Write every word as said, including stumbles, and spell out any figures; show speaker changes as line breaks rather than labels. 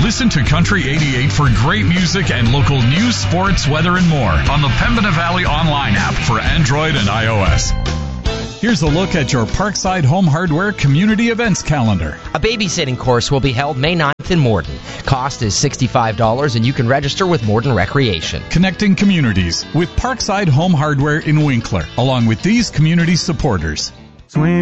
Listen to Country eighty-eight for great music and local news, sports, weather, and more on the Pembina Valley Online app for Android and iOS. Here's a look at your Parkside Home Hardware Community Events calendar.
A babysitting course will be held May ninth in Morden. Cost is sixty-five dollars, and you can register with Morden Recreation.
Connecting communities with Parkside Home Hardware in Winkler, along with these community supporters.
Swim.